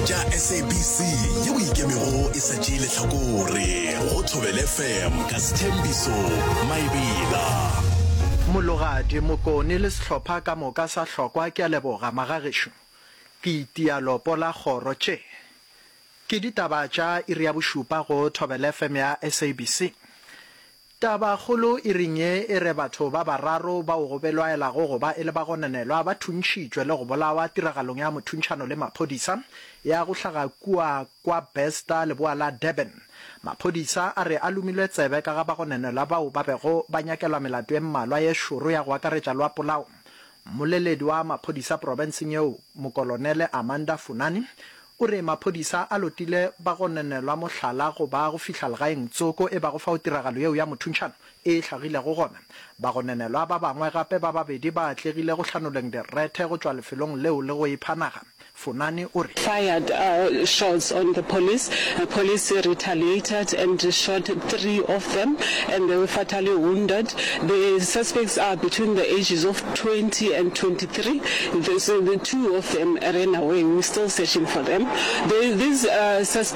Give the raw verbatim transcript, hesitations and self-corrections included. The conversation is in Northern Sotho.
tša S A B C yeo ikemego e sa tšeile hlakore go Thobela F M ka Sthembiso Maibela. Mologadi mokone le sehlopha ka moka sa hlokwa ke a leboga magagesho ke itia lopo la kgoro tše ke ditaba tša iri ya bošupa go Thobela F M ya S A B C. Taba kgolo e ringe e re batho ba bararo ba go belwaela go go ba ele ba gonenelwa ba thuntšitšwe le go bolawa tiragalong ya mothuntšhano le maphodisa ya go hlaga kua kwa Besta le boa la Durban. Maphodisa a re a lumilwe tsebe ka ga ba gonenelwa bao ba bego ba nyakelwa melato e mmalwa ye šoro ya go akaretša lwa polao. Moleledi wa maphodisa provinseng yeo mokolonele Amanda Funani o re maphodisa a lotile ba go nenelwa mohlala go ba go fihla legaeng tsoko e ba go fa o tiragalo yeo ya mothuntšhano e hlagile go gona ba go nenelwa ba bangwe gape ba babedi ba atlegile go hlanoleng direthe go tšwa lefelong leo le go iphanaga. Funani o re fired uh, shots on the police. The police retaliated and shot three of them and they were fatally wounded. The suspects are between the ages of twenty and twenty-three. The, so the two of them ran away. We're still searching for them. The, these uh, suspects